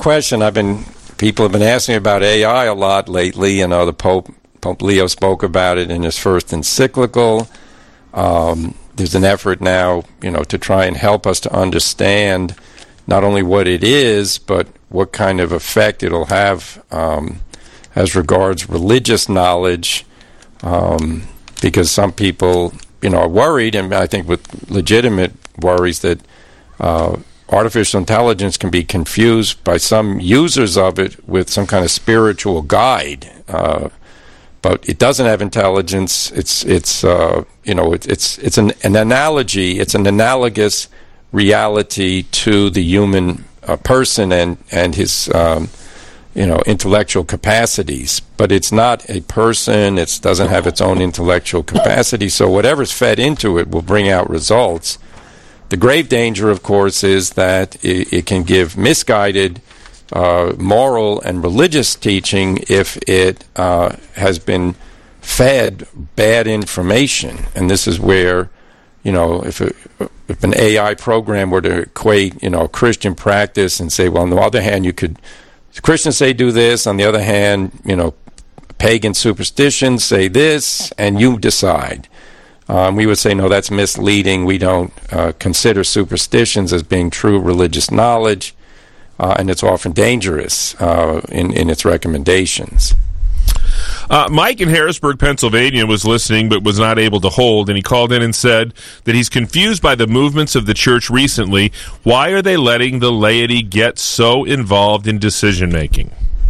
question. People have been asking me about AI a lot lately. The Pope Leo spoke about it in his first encyclical. There's an effort now, to try and help us to understand not only what it is, but what kind of effect it'll have as regards religious knowledge, because some people, are worried, and I think with legitimate worries, that artificial intelligence can be confused by some users of it with some kind of spiritual guide, but it doesn't have intelligence. It's an analogy. It's an analogous reality to the human person and his intellectual capacities, but it's not a person. It doesn't have its own intellectual capacity. So whatever's fed into it will bring out results. The grave danger, of course, is that it can give misguided moral and religious teaching if it has been fed bad information. And this is where, if an AI program were to equate, Christian practice and say, well, on the other hand, Christians say do this, on the other hand, pagan superstitions say this, and you decide. We would say, no, that's misleading. We don't consider superstitions as being true religious knowledge, and it's often dangerous in its recommendations. Mike in Harrisburg, Pennsylvania was listening but was not able to hold, and he called in and said that he's confused by the movements of the church recently. Why are they letting the laity get so involved in decision-making?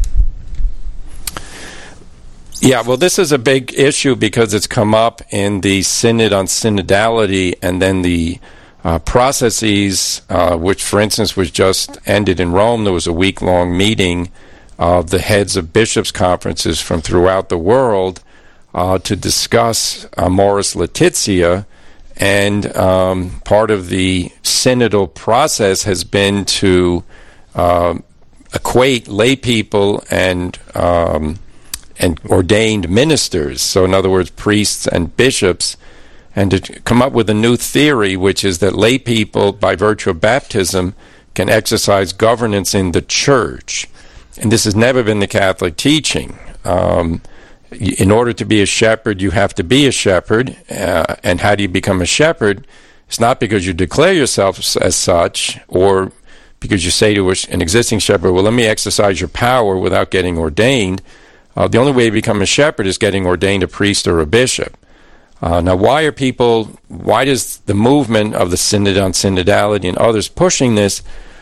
Yeah, well, this is a big issue because it's come up in the Synod on Synodality, and then the processes, which, for instance, was just ended in Rome. There was a week-long meeting of the heads of bishops' conferences from throughout the world to discuss Amoris Laetitia, and part of the synodal process has been to equate lay people and ordained ministers, so in other words, priests and bishops, and to come up with a new theory, which is that lay people, by virtue of baptism, can exercise governance in the church. And this has never been the Catholic teaching. In order to be a shepherd, you have to be a shepherd. And how do you become a shepherd? It's not because you declare yourself as such, or because you say to an existing shepherd, well, let me exercise your power without getting ordained. The only way to become a shepherd is getting ordained a priest or a bishop. Now, why does the movement of the Synod on Synodality and others pushing this?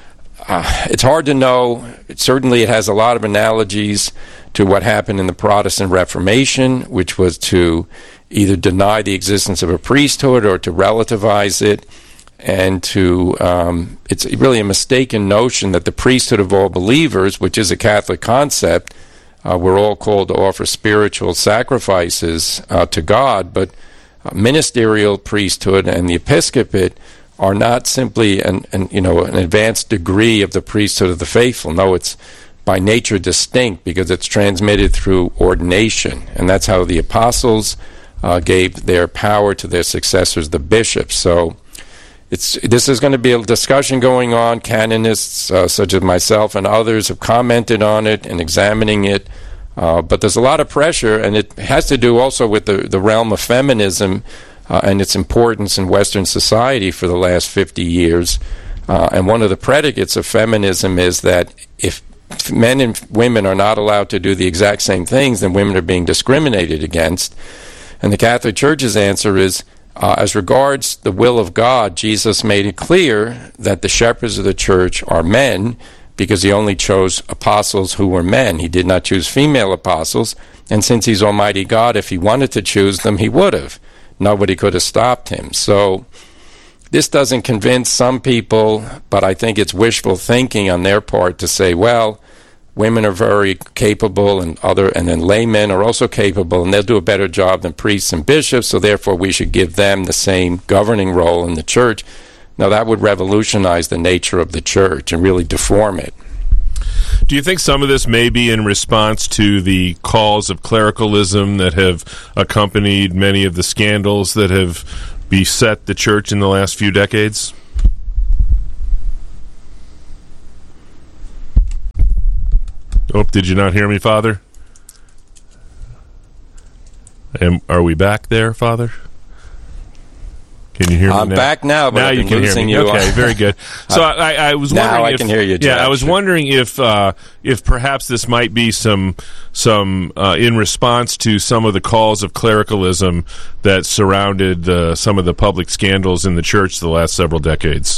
It's hard to know. Certainly it has a lot of analogies to what happened in the Protestant Reformation, which was to either deny the existence of a priesthood or to relativize it, and it's really a mistaken notion that the priesthood of all believers, which is a Catholic concept, we're all called to offer spiritual sacrifices to God, but ministerial priesthood and the episcopate are not simply an advanced degree of the priesthood of the faithful. No, it's by nature distinct because it's transmitted through ordination, and that's how the apostles gave their power to their successors, the bishops. So this is going to be a discussion going on. Canonists such as myself and others have commented on it and examining it, but there's a lot of pressure, and it has to do also with the realm of feminism and its importance in Western society for the last 50 years. And one of the predicates of feminism is that if men and women are not allowed to do the exact same things, then women are being discriminated against. And the Catholic Church's answer is, as regards the will of God, Jesus made it clear that the shepherds of the church are men, because he only chose apostles who were men. He did not choose female apostles, and since he's Almighty God, if he wanted to choose them, he would have. Nobody could have stopped him. So this doesn't convince some people, but I think it's wishful thinking on their part to say, well, women are very capable, and then laymen are also capable, and they'll do a better job than priests and bishops, so therefore we should give them the same governing role in the church. Now, that would revolutionize the nature of the church and really deform it. Do you think some of this may be in response to the calls of clericalism that have accompanied many of the scandals that have beset the church in the last few decades? Oh, did you not hear me, Father? Are we back there, Father? Can you hear me? I'm back now, but now I've you been can hear losing me. you. Okay, very good. So I was wondering. Now I can hear you, Jeff. Yeah, I was wondering if perhaps this might be some in response to some of the calls of clericalism that surrounded some of the public scandals in the church the last several decades.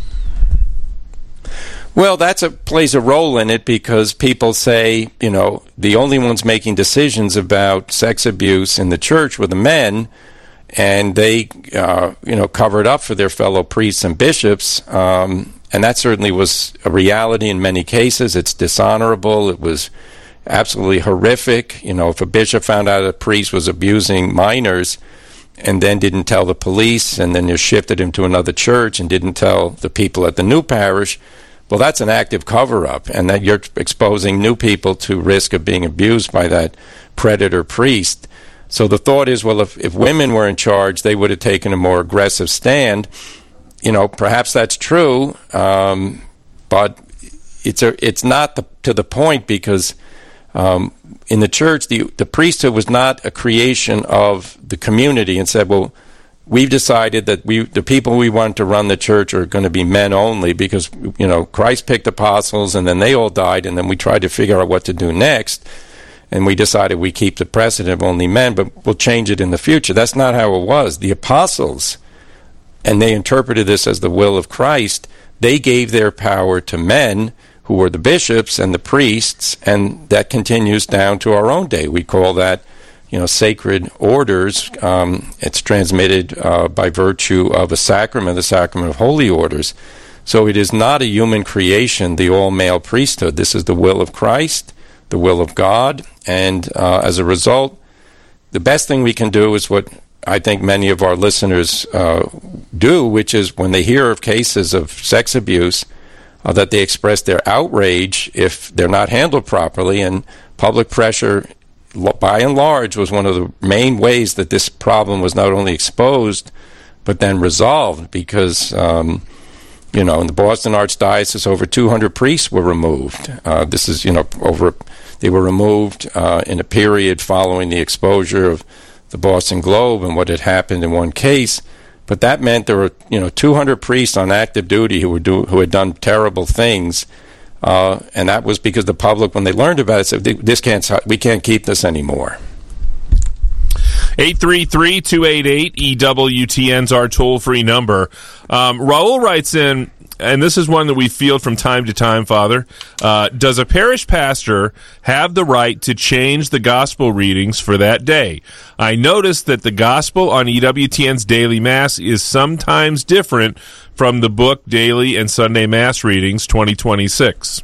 Well, plays a role in it because people say, the only ones making decisions about sex abuse in the church were the men, and they, covered up for their fellow priests and bishops, and that certainly was a reality in many cases. It's dishonorable. It was absolutely horrific. If a bishop found out a priest was abusing minors and then didn't tell the police, and then you shifted him to another church and didn't tell the people at the new parish, well, that's an active cover-up, and that you're exposing new people to risk of being abused by that predator priest. So the thought is, well, if women were in charge, they would have taken a more aggressive stand. Perhaps that's true, but it's not to the point, because in the church, the priesthood was not a creation of the community and said, well, we've decided that the people we want to run the church are going to be men only, because Christ picked apostles and then they all died, and then we tried to figure out what to do next, and we decided we keep the precedent of only men, but we'll change it in the future. That's not how it was. The apostles, and they interpreted this as the will of Christ, they gave their power to men who were the bishops and the priests, and that continues down to our own day. We call that sacred orders. It's transmitted by virtue of a sacrament, the sacrament of holy orders. So it is not a human creation, the all-male priesthood. This is the will of Christ, the will of God, and as a result, the best thing we can do is what I think many of our listeners do, which is when they hear of cases of sex abuse, that they express their outrage if they're not handled properly, and public pressure by and large was one of the main ways that this problem was not only exposed but then resolved, because in the Boston Archdiocese over 200 priests were removed. This is they were removed in a period following the exposure of the Boston Globe and what had happened in one case, but that meant there were 200 priests on active duty who had done terrible things. And that was because the public, when they learned about it, said, we can't keep this anymore. 833-288-EWTN's our toll-free number. Raul writes in, and this is one that we field from time to time, Father. Does a parish pastor have the right to change the gospel readings for that day? I noticed that the gospel on EWTN's daily mass is sometimes different from the book Daily and Sunday Mass Readings 2026.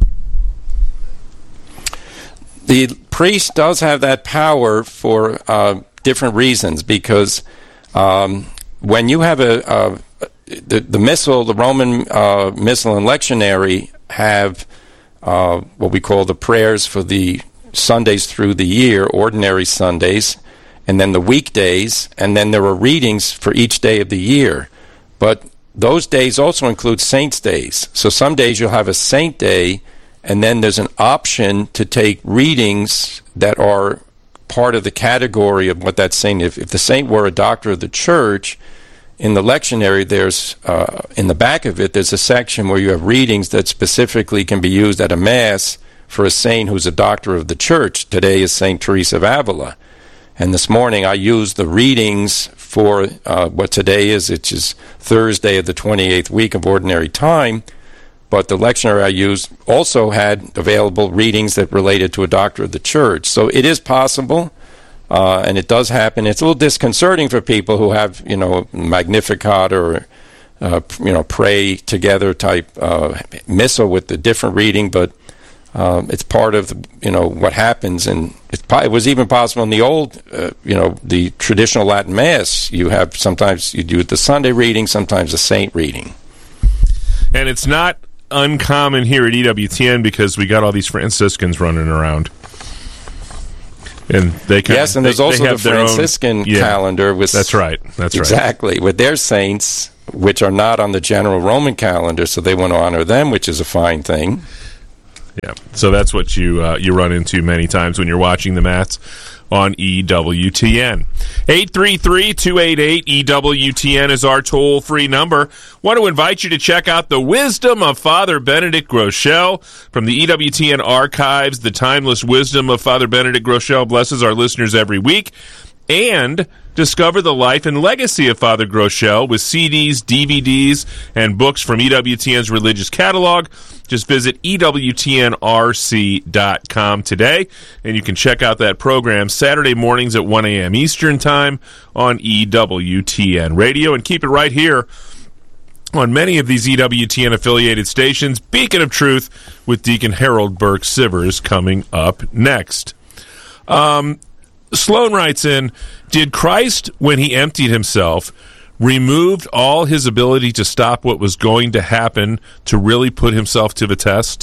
The priest does have that power for different reasons, because when you have the missal, the Roman missal and lectionary have what we call the prayers for the Sundays through the year, ordinary Sundays, and then the weekdays, and then there are readings for each day of the year. But those days also include saints' days. So some days you'll have a saint day, and then there's an option to take readings that are part of the category of what that saint, if the saint were a doctor of the church, in the lectionary, there's in the back of it, there's a section where you have readings that specifically can be used at a mass for a saint who's a doctor of the church. Today is St. Teresa of Avila. And this morning I used the readings for what today is, which is Thursday of the 28th week of Ordinary Time. But the lectionary I used also had available readings that related to a doctor of the church. So it is possible. And it does happen. It's a little disconcerting for people who have, Magnificat or, pray together type missal with the different reading, but it's part of, what happens. And it was even possible in the old, the traditional Latin Mass. Sometimes you do the Sunday reading, sometimes the saint reading. And it's not uncommon here at EWTN because we got all these Franciscans running around. And they and there's also the Franciscan calendar with that's right with their saints, which are not on the general Roman calendar, so they want to honor them, which is a fine thing. Yeah, so that's what you run into many times when you're watching the Mats on EWTN. 833-288-EWTN is our toll-free number. Want to invite you to check out the wisdom of Father Benedict Groeschel from the EWTN archives. The timeless wisdom of Father Benedict Groeschel blesses our listeners every week. And discover the life and legacy of Father Groeschel with CDs, DVDs, and books from EWTN's religious catalog. Just visit EWTNRC.com today, and you can check out that program Saturday mornings at 1 a.m. Eastern Time on EWTN Radio. And keep it right here on many of these EWTN-affiliated stations. Beacon of Truth with Deacon Harold Burke-Sivers coming up next. Sloan writes in, did Christ, when he emptied himself, removed all his ability to stop what was going to happen to really put himself to the test?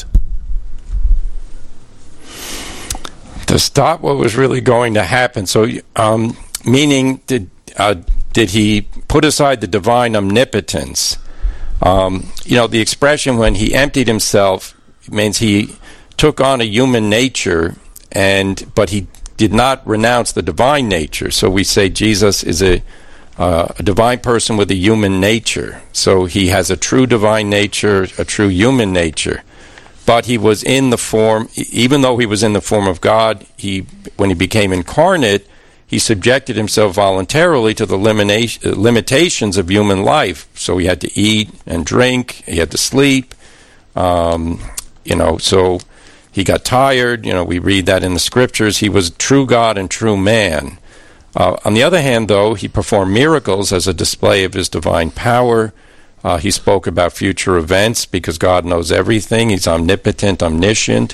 To stop what was really going to happen. So, meaning, did he put aside the divine omnipotence? The expression when he emptied himself means he took on a human nature, but he did not renounce the divine nature. So we say Jesus is a divine person with a human nature. So he has a true divine nature, a true human nature. But he was in the form, even though he was in the form of God, when he became incarnate, he subjected himself voluntarily to the limitations of human life. So he had to eat and drink, he had to sleep, so he got tired. We read that in the scriptures. He was true God and true man. On the other hand, though, he performed miracles as a display of his divine power. He spoke about future events because God knows everything. He's omnipotent, omniscient.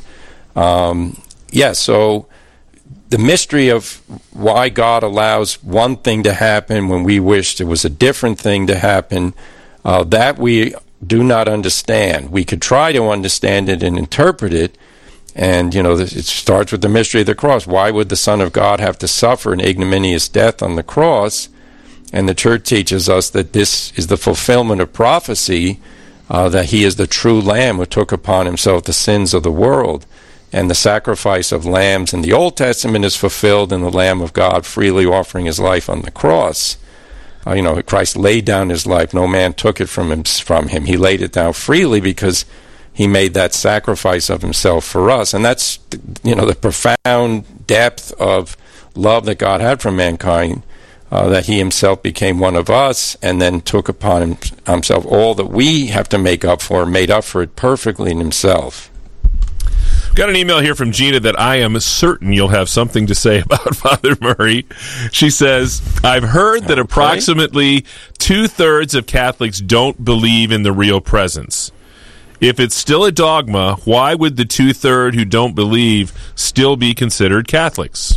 So the mystery of why God allows one thing to happen when we wished it was a different thing to happen, that we do not understand. We could try to understand it and interpret it. And, it starts with the mystery of the cross. Why would the Son of God have to suffer an ignominious death on the cross? And the Church teaches us that this is the fulfillment of prophecy, that he is the true Lamb who took upon himself the sins of the world. And the sacrifice of lambs in the Old Testament is fulfilled in the Lamb of God freely offering his life on the cross. Christ laid down his life. No man took it from him. He laid it down freely because he made that sacrifice of himself for us. And that's, the profound depth of love that God had for mankind, that he himself became one of us and then took upon himself all that we have to make up for, made up for it perfectly in himself. Got an email here from Gina that I am certain you'll have something to say about Father Murray. She says, I've heard that approximately 2/3 of Catholics don't believe in the real presence. If it's still a dogma, why would the 2/3 who don't believe still be considered Catholics?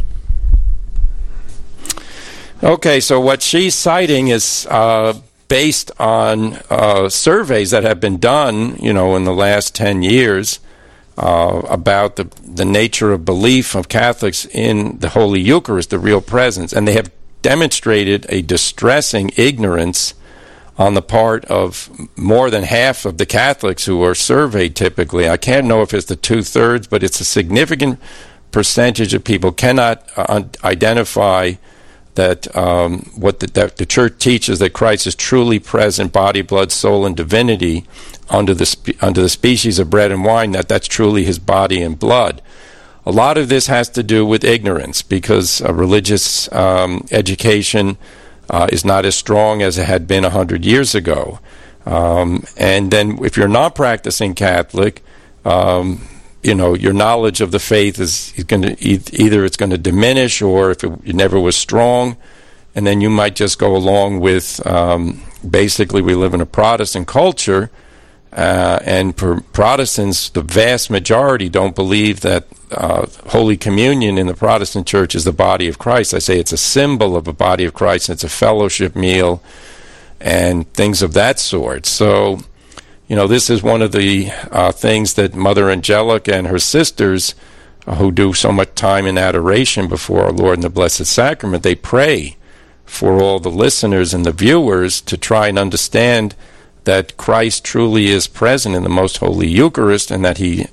Okay, so what she's citing is based on surveys that have been done, in the last 10 years about the nature of belief of Catholics in the Holy Eucharist, the real presence. And they have demonstrated a distressing ignorance on the part of more than half of the Catholics who are surveyed typically. I can't know if it's the 2/3, but it's a significant percentage of people cannot identify that that the Church teaches that Christ is truly present, body, blood, soul, and divinity under the species of bread and wine, that's truly his body and blood. A lot of this has to do with ignorance because religious education is not as strong as it had been 100 years ago. And then if you're not practicing Catholic, your knowledge of the faith is going to either it's going to diminish, or if it never was strong, and then you might just go along with basically we live in a Protestant culture, and for Protestants, the vast majority don't believe that Holy Communion in the Protestant Church is the body of Christ. I say it's a symbol of a body of Christ. It's a fellowship meal and things of that sort. So, this is one of the things that Mother Angelica and her sisters, who do so much time in adoration before our Lord in the Blessed Sacrament, they pray for all the listeners and the viewers to try and understand that Christ truly is present in the Most Holy Eucharist, and that he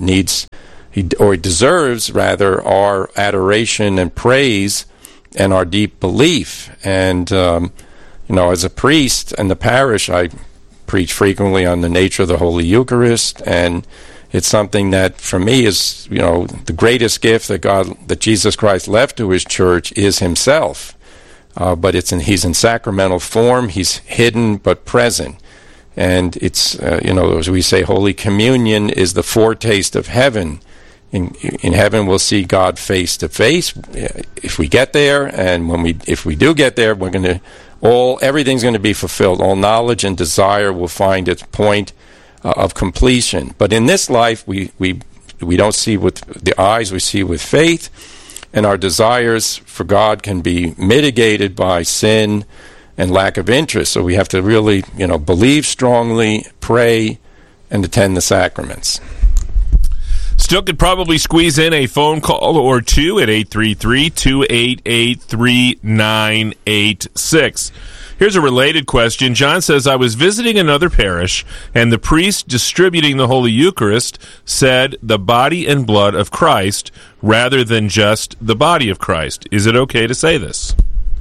deserves rather our adoration and praise and our deep belief. And as a priest in the parish, I preach frequently on the nature of the Holy Eucharist, and it's something that for me is the greatest gift that Jesus Christ left to his church is himself. But he's in sacramental form. He's hidden but present. And it's, as we say, Holy Communion is the foretaste of heaven. In heaven, we'll see God face to face if we get there. And if we do get there, everything's going to be fulfilled. All knowledge and desire will find its point of completion. But in this life, we don't see with the eyes, we see with faith. And our desires for God can be mitigated by sin and lack of interest. So we have to really, believe strongly, pray, and attend the sacraments. Still could probably squeeze in a phone call or two at 833-288-3986. Here's a related question. John says, I was visiting another parish, and the priest distributing the Holy Eucharist said the body and blood of Christ rather than just the body of Christ. Is it okay to say this?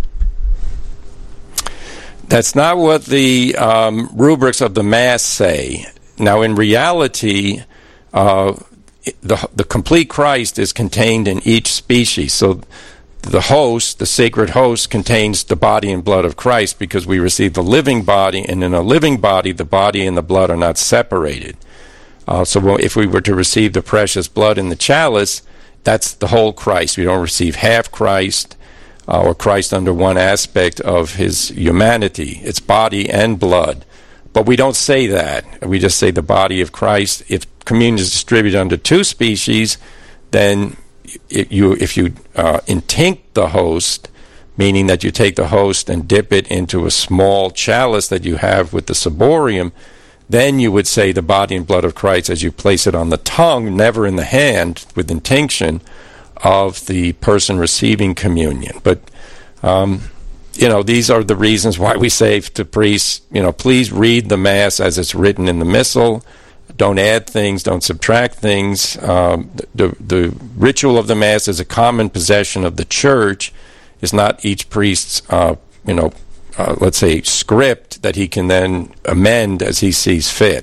That's not what the rubrics of the Mass say. Now, in reality, the complete Christ is contained in each species. So the host, the sacred host, contains the body and blood of Christ because we receive the living body, and in a living body, the body and the blood are not separated. So if we were to receive the precious blood in the chalice, that's the whole Christ. We don't receive half Christ or Christ under one aspect of his humanity. It's body and blood. But we don't say that. We just say the body of Christ. If communion is distributed under two species, then if you intinct the host, meaning that you take the host and dip it into a small chalice that you have with the ciborium, then you would say the body and blood of Christ as you place it on the tongue, never in the hand, with intinction of the person receiving communion. But these are the reasons why we say to priests, please read the Mass as it's written in the Missal. Don't add things, don't subtract things. The ritual of the Mass is a common possession of the Church. It's not each priest's, let's say, script that he can then amend as he sees fit.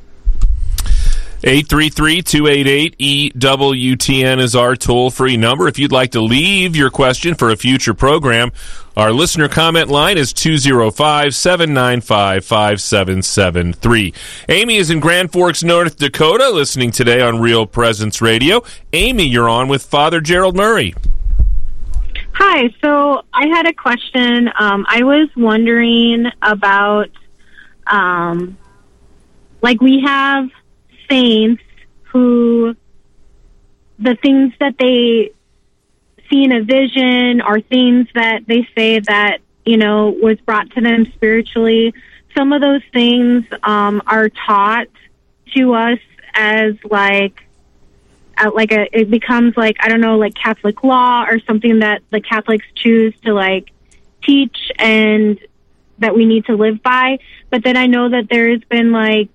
833-288-EWTN is our toll-free number. If you'd like to leave your question for a future program, our listener comment line is 205-795-5773. Amy is in Grand Forks, North Dakota, listening today on Real Presence Radio. Amy, you're on with Father Gerald Murray. Hi, so I had a question. I was wondering about, we have saints who the things that they see in a vision are things that they say that, was brought to them spiritually. Some of those things are taught to us as it becomes like Catholic law or something that the Catholics choose to teach and that we need to live by. But then I know that there has been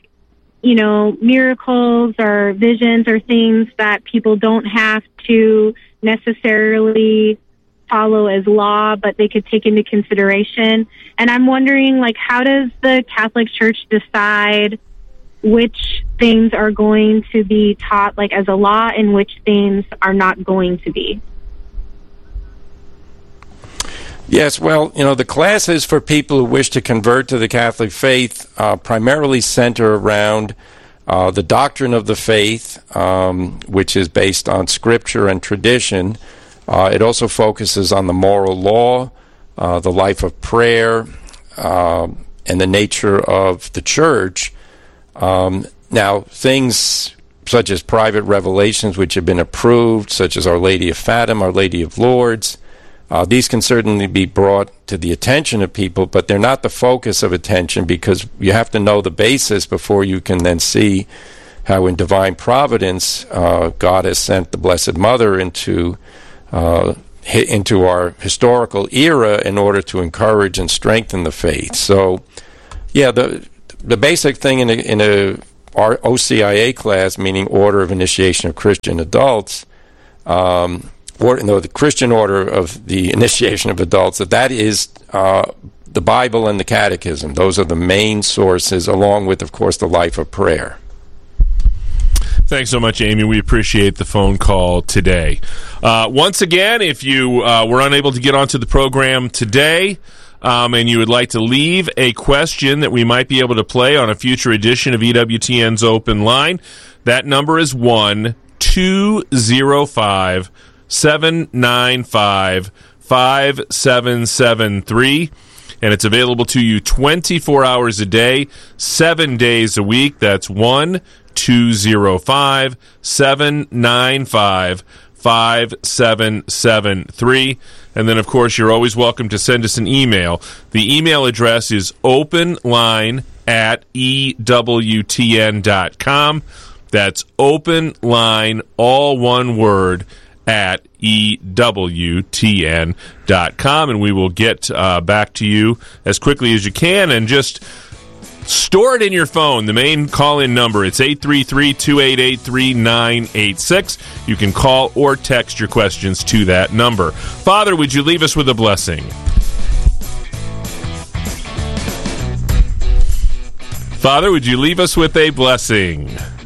miracles or visions or things that people don't have to necessarily follow as law, but they could take into consideration. And I'm wondering, how does the Catholic Church decide which things are going to be taught, as a law, and which things are not going to be? Yes, well, the classes for people who wish to convert to the Catholic faith primarily center around the doctrine of the faith, which is based on Scripture and tradition. It also focuses on the moral law, the life of prayer, and the nature of the Church. Now, things such as private revelations which have been approved, such as Our Lady of Fatima, Our Lady of Lourdes, these can certainly be brought to the attention of people, but they're not the focus of attention because you have to know the basis before you can then see how in divine providence God has sent the Blessed Mother into our historical era in order to encourage and strengthen the faith. So, the basic thing in a OCIA class, meaning Order of Initiation of Christian Adults, the Christian Order of the Initiation of Adults, that is the Bible and the Catechism. Those are the main sources, along with, of course, the Life of Prayer. Thanks so much, Amy. We appreciate the phone call today. Once again, if you were unable to get onto the program today, and you would like to leave a question that we might be able to play on a future edition of EWTN's Open Line, that number is 1-205-795-5773, and it's available to you 24 hours a day, 7 days a week. That's 1-205-795-5773. And then, of course, you're always welcome to send us an email. The email address is openline@ewtn.com. That's openline, all one word, at ewtn.com. And we will get back to you as quickly as you can. And just store it in your phone, the main call-in number. It's 833-288-3986. You can call or text your questions to that number. Father, would you leave us with a blessing? Father, would you leave us with a blessing?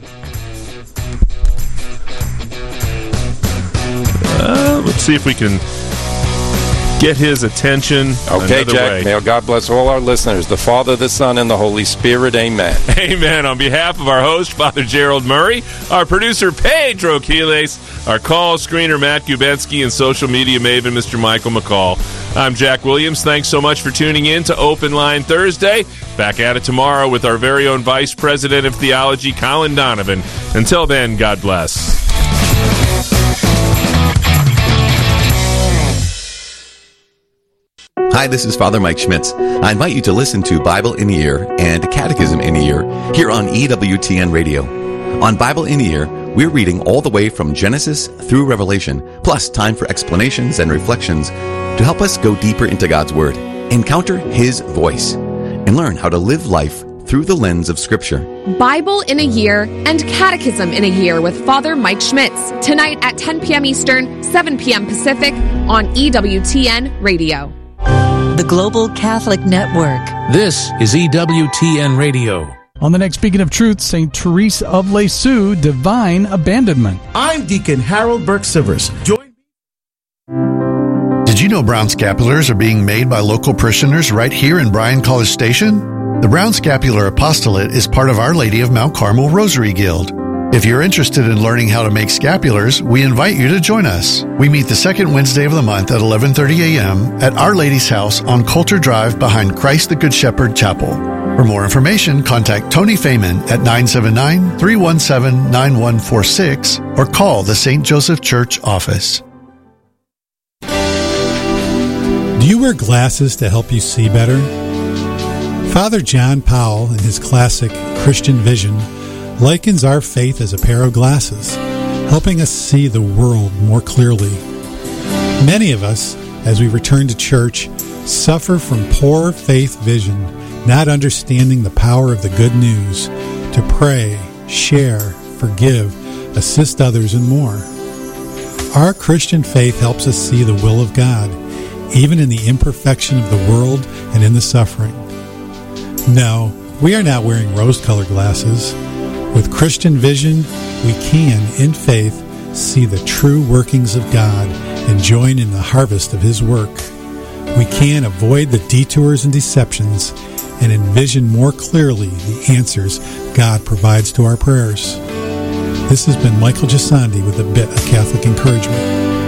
Let's see if we can get his attention. Okay, Jack. May God bless all our listeners, the Father, the Son, and the Holy Spirit. Amen. Amen. On behalf of our host, Father Gerald Murray, our producer, Pedro Quiles, our call screener, Matt Gubensky, and social media maven, Mr. Michael McCall, I'm Jack Williams. Thanks so much for tuning in to Open Line Thursday. Back at it tomorrow with our very own Vice President of Theology, Colin Donovan. Until then, God bless. Hi, this is Father Mike Schmitz. I invite you to listen to Bible in a Year and Catechism in a Year here on EWTN Radio. On Bible in a Year, we're reading all the way from Genesis through Revelation, plus time for explanations and reflections to help us go deeper into God's Word, encounter His voice, and learn how to live life through the lens of Scripture. Bible in a Year and Catechism in a Year with Father Mike Schmitz, tonight at 10 p.m. Eastern, 7 p.m. Pacific on EWTN Radio. The Global Catholic Network. This is EWTN Radio. On the next Speaking of Truth, St. Therese of Lisieux, Divine Abandonment. I'm Deacon Harold Burke-Sivers. Did you know brown scapulars are being made by local parishioners right here in Bryan College Station? The Brown Scapular Apostolate is part of Our Lady of Mount Carmel Rosary Guild. If you're interested in learning how to make scapulars, we invite you to join us. We meet the second Wednesday of the month at 11:30 a.m. at Our Lady's House on Coulter Drive behind Christ the Good Shepherd Chapel. For more information, contact Tony Feynman at 979-317-9146 or call the St. Joseph Church office. Do you wear glasses to help you see better? Father John Powell, in his classic Christian Vision, likens our faith as a pair of glasses, helping us see the world more clearly. Many of us, as we return to church, suffer from poor faith vision, not understanding the power of the good news to pray, share, forgive, assist others, and more. Our Christian faith helps us see the will of God, even in the imperfection of the world and in the suffering. No, we are not wearing rose-colored glasses. With Christian vision, we can, in faith, see the true workings of God and join in the harvest of His work. We can avoid the detours and deceptions and envision more clearly the answers God provides to our prayers. This has been Michael Gisandi with a bit of Catholic encouragement.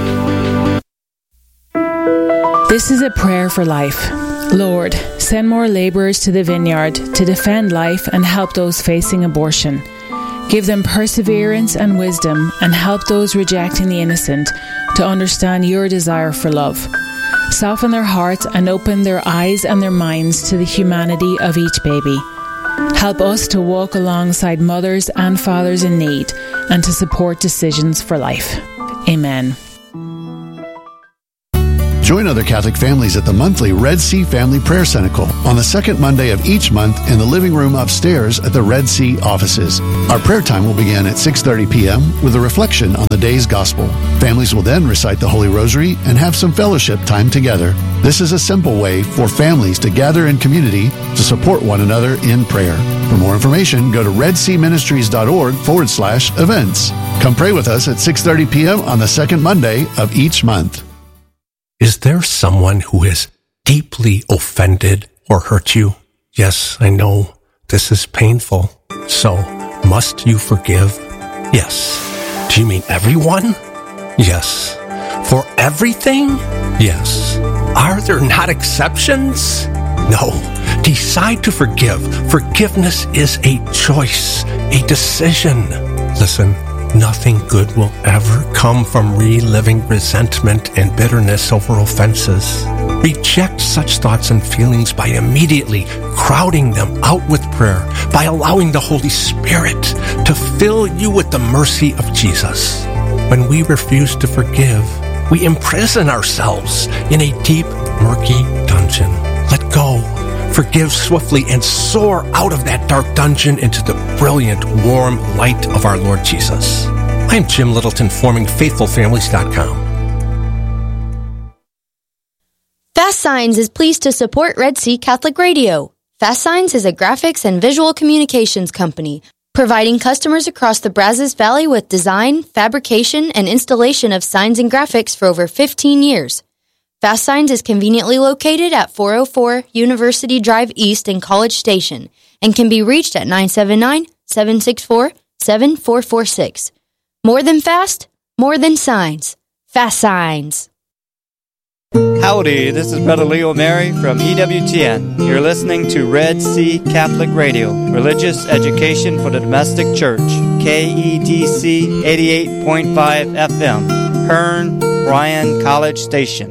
This is a prayer for life. Lord, send more laborers to the vineyard to defend life and help those facing abortion. Give them perseverance and wisdom, and help those rejecting the innocent to understand your desire for love. Soften their hearts and open their eyes and their minds to the humanity of each baby. Help us to walk alongside mothers and fathers in need and to support decisions for life. Amen. Join other Catholic families at the monthly Red Sea Family Prayer Cenacle on the second Monday of each month in the living room upstairs at the Red Sea offices. Our prayer time will begin at 6:30 p.m. with a reflection on the day's gospel. Families will then recite the Holy Rosary and have some fellowship time together. This is a simple way for families to gather in community to support one another in prayer. For more information, go to redseaministries.org/events. Come pray with us at 6:30 p.m. on the second Monday of each month. Is there someone who has deeply offended or hurt you? Yes, I know this is painful. So, must you forgive? Yes. Do you mean everyone? Yes. For everything? Yes. Are there not exceptions? No. Decide to forgive. Forgiveness is a choice, a decision. Listen. Nothing good will ever come from reliving resentment and bitterness over offenses. Reject such thoughts and feelings by immediately crowding them out with prayer, by allowing the Holy Spirit to fill you with the mercy of Jesus. When we refuse to forgive, we imprison ourselves in a deep, murky dungeon. Let go. Forgive swiftly and soar out of that dark dungeon into the brilliant, warm light of our Lord Jesus. I'm Jim Littleton, forming FaithfulFamilies.com. Fast Signs is pleased to support Red Sea Catholic Radio. Fast Signs is a graphics and visual communications company, providing customers across the Brazos Valley with design, fabrication, and installation of signs and graphics for over 15 years. Fast Signs is conveniently located at 404 University Drive East in College Station and can be reached at 979-764-7446. More than fast, more than signs. Fast Signs. Howdy, this is Brother Leo Mary from EWTN. You're listening to Red Sea Catholic Radio, religious education for the domestic church. KEDC 88.5 FM, Hearn, Bryan College Station.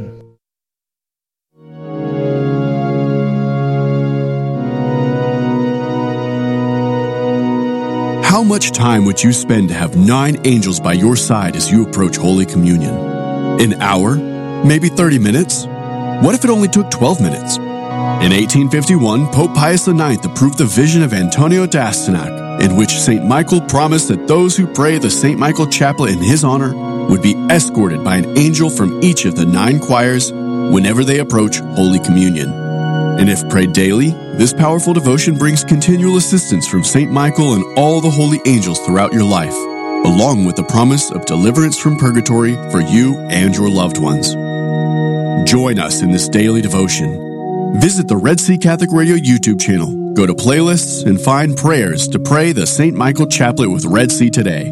How much time would you spend to have 9 angels by your side as you approach Holy Communion? An hour? Maybe 30 minutes? What if it only took 12 minutes? In 1851, Pope Pius IX approved the vision of Antonio d'Astyanac, in which St. Michael promised that those who pray the St. Michael Chaplet in his honor would be escorted by an angel from each of the 9 choirs whenever they approach Holy Communion. And if prayed daily, this powerful devotion brings continual assistance from St. Michael and all the holy angels throughout your life, along with the promise of deliverance from purgatory for you and your loved ones. Join us in this daily devotion. Visit the Red Sea Catholic Radio YouTube channel, go to playlists, and find prayers to pray the St. Michael Chaplet with Red Sea today.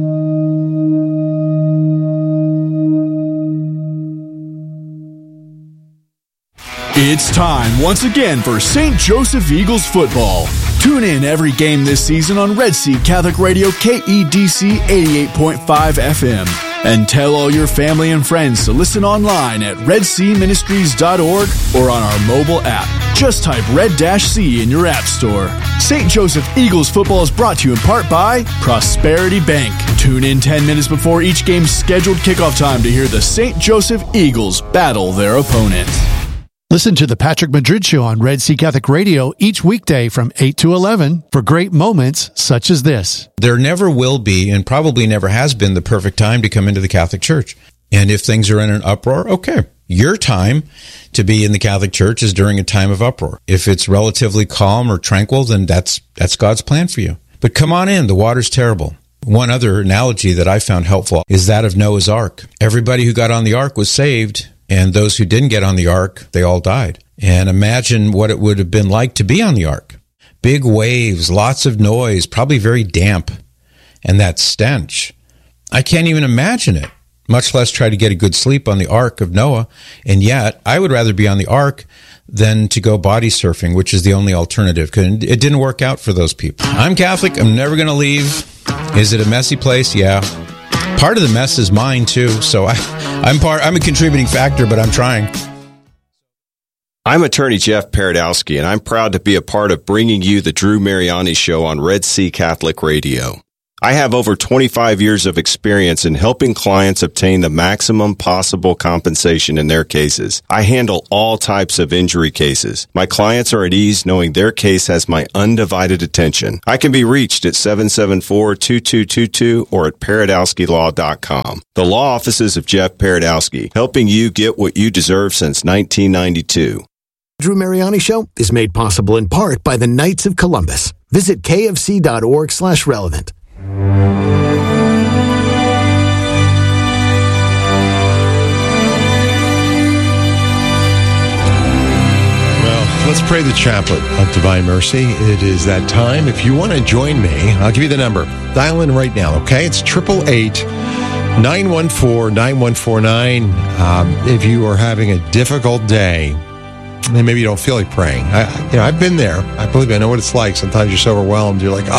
It's time once again for St. Joseph Eagles football. Tune in every game this season on Red Sea Catholic Radio KEDC 88.5 FM. And tell all your family and friends to listen online at redseaministries.org or on our mobile app. Just type Red-C in your app store. St. Joseph Eagles football is brought to you in part by Prosperity Bank. Tune in 10 minutes before each game's scheduled kickoff time to hear the St. Joseph Eagles battle their opponent. Listen to the Patrick Madrid Show on Red Sea Catholic Radio each weekday from 8 to 11 for great moments such as this. There never will be, and probably never has been, the perfect time to come into the Catholic Church. And if things are in an uproar, okay. Your time to be in the Catholic Church is during a time of uproar. If it's relatively calm or tranquil, then that's God's plan for you. But come on in. The water's terrible. One other analogy that I found helpful is that of Noah's Ark. Everybody who got on the ark was saved, and those who didn't get on the ark, they all died. And imagine what it would have been like to be on the ark. Big waves, lots of noise, probably very damp. And that stench. I can't even imagine it, much less try to get a good sleep on the ark of Noah. And yet, I would rather be on the ark than to go body surfing, which is the only alternative, because it didn't work out for those people. I'm Catholic. I'm never going to leave. Is it a messy place? Yeah. Part of the mess is mine, too, so I'm a contributing factor, but I'm trying. I'm attorney Jeff Paradowski, and I'm proud to be a part of bringing you the Drew Mariani Show on Red Sea Catholic Radio. I have over 25 years of experience in helping clients obtain the maximum possible compensation in their cases. I handle all types of injury cases. My clients are at ease knowing their case has my undivided attention. I can be reached at 774-2222 or at Paradowskilaw.com. The law offices of Jeff Paradowski, helping you get what you deserve since 1992. Drew Mariani Show is made possible in part by the Knights of Columbus. Visit kfc.org/relevant. Let's pray the chaplet of Divine Mercy. It is that time. If you want to join me, I'll give you the number. Dial in right now, okay? It's 888-914-9149. If you are having a difficult day, and maybe you don't feel like praying. I've been there. I believe I know what it's like. Sometimes you're so overwhelmed. You're like,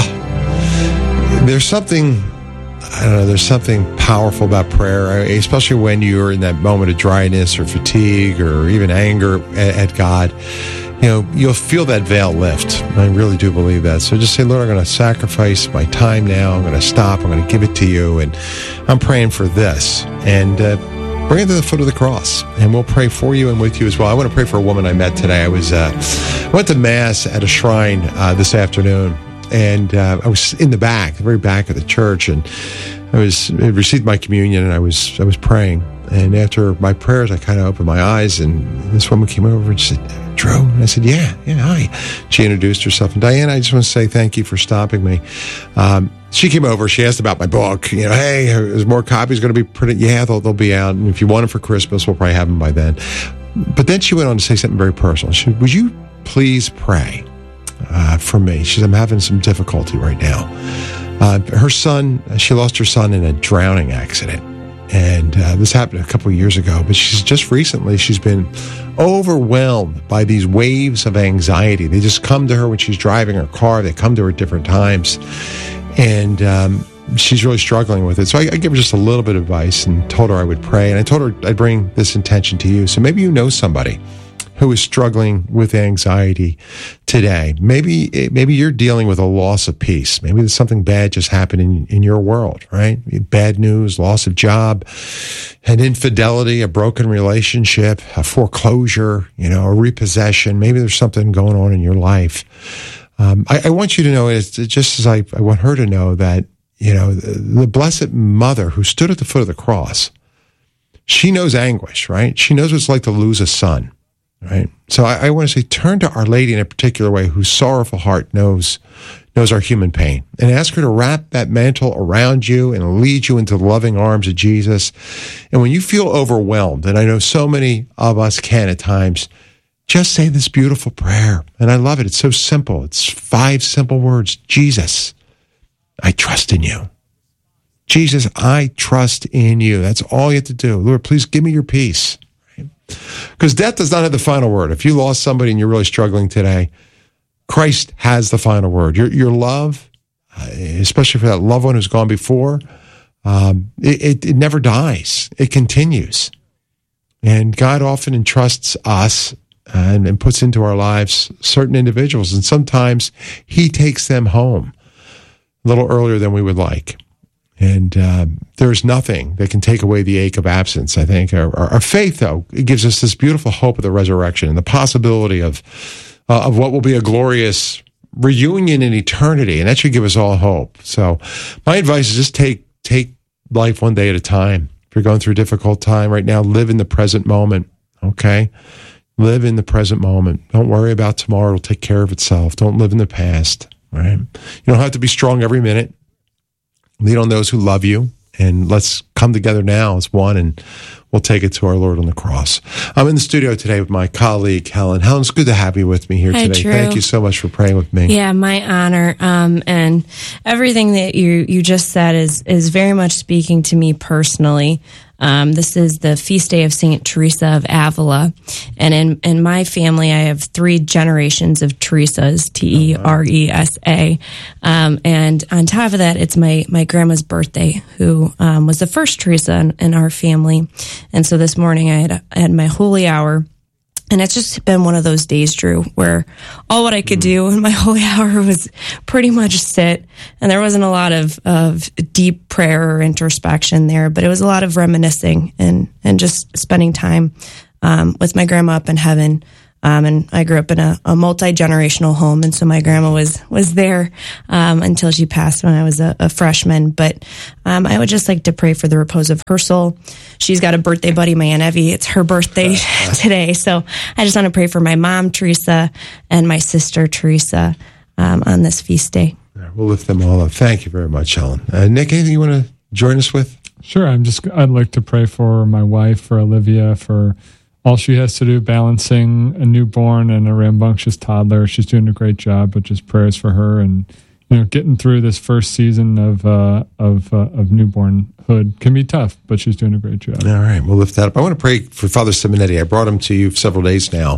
there's something, I don't know, there's something powerful about prayer, especially when you're in that moment of dryness or fatigue or even anger at God. You'll feel that veil lift. I really do believe that. So just say, Lord, I'm going to sacrifice my time now. I'm going to stop. I'm going to give it to you. And I'm praying for this. And bring it to the foot of the cross. And we'll pray for you and with you as well. I want to pray for a woman I met today. I went to Mass at a shrine this afternoon. And I was in the back, the very back of the church. And I received my communion and I was praying. And after my prayers, I kind of opened my eyes, and this woman came over and said, Drew? And I said, yeah, hi. She introduced herself. And Diana, I just want to say thank you for stopping me. She came over. She asked about my book. Hey, there's more copies going to be printed? Yeah, they'll be out. And if you want them for Christmas, we'll probably have them by then. But then she went on to say something very personal. She said, would you please pray for me? She said, I'm having some difficulty right now. Her son, she lost her son in a drowning accident. And this happened a couple of years ago, but she's been overwhelmed by these waves of anxiety. They just come to her when she's driving her car. They come to her at different times. And she's really struggling with it. So I gave her just a little bit of advice and told her I would pray. And I told her I'd bring this intention to you. So maybe you know somebody who is struggling with anxiety today. Maybe you're dealing with a loss of peace. Maybe there's something bad just happened in your world, right? Bad news, loss of job, an infidelity, a broken relationship, a foreclosure, a repossession. Maybe there's something going on in your life. I want you to know, just as I want her to know, that, the Blessed Mother who stood at the foot of the cross, she knows anguish, right? She knows what it's like to lose a son. Right. So I want to say, turn to Our Lady in a particular way, whose sorrowful heart knows our human pain, and ask her to wrap that mantle around you and lead you into the loving arms of Jesus. And when you feel overwhelmed, and I know so many of us can at times, just say this beautiful prayer. And I love it. It's so simple. It's 5 simple words. Jesus, I trust in you. Jesus, I trust in you. That's all you have to do. Lord, please give me your peace. Because death does not have the final word. If you lost somebody and you're really struggling today, Christ has the final word. Your love, especially for that loved one who's gone before, it never dies. It continues. And God often entrusts us and puts into our lives certain individuals. And sometimes he takes them home a little earlier than we would like. And there's nothing that can take away the ache of absence, I think. Our faith, though, it gives us this beautiful hope of the resurrection and the possibility of what will be a glorious reunion in eternity. And that should give us all hope. So my advice is just take life one day at a time. If you're going through a difficult time right now, live in the present moment, okay? Live in the present moment. Don't worry about tomorrow. It'll take care of itself. Don't live in the past, right? You don't have to be strong every minute. Lead on those who love you, and let's come together now as one, and we'll take it to our Lord on the cross. I'm in the studio today with my colleague, Helen. Helen, it's good to have you with me here today. Drew. Thank you so much for praying with me. Yeah, my honor. And everything that you just said is very much speaking to me personally. This is the feast day of Saint Teresa of Avila, and in my family, I have 3 generations of Teresas, Teresa. And on top of that, it's my grandma's birthday, who was the first Teresa in our family. And so this morning, I had my holy hour. And it's just been one of those days, Drew, where all what I could do in my holy hour was pretty much sit. And there wasn't a lot of deep prayer or introspection there, but it was a lot of reminiscing and just spending time with my grandma up in heaven. And I grew up in a multi-generational home, and so my grandma was there until she passed when I was a freshman. But I would just like to pray for the repose of her soul. She's got a birthday buddy, my Aunt Evie. It's her birthday today, so I just want to pray for my mom, Teresa, and my sister, Teresa, on this feast day. We'll lift them all up. Thank you very much, Helen. Nick, anything you want to join us with? Sure. I'd like to pray for my wife, for Olivia, for all she has to do balancing a newborn and a rambunctious toddler. She's doing a great job, but just prayers for her and getting through this first season of newbornhood can be tough, but she's doing a great job. All right, we'll lift that up. I want to pray for Father Simonetti. I brought him to you several days now.